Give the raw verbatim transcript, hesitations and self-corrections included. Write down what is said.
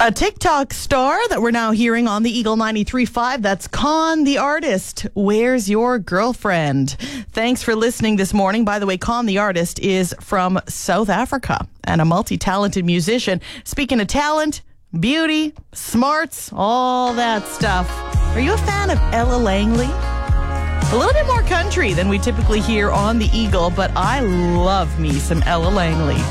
A TikTok star that we're now hearing on the Eagle ninety-three point five, that's Khan the artist. Where's your girlfriend? Thanks for listening this morning. By the way, Khan the artist is from South Africa and a multi-talented musician. Speaking of talent, beauty, smarts, all that stuff. Are you a fan of Ella Langley? A little bit more country than we typically hear on the Eagle, but I love me some Ella Langley.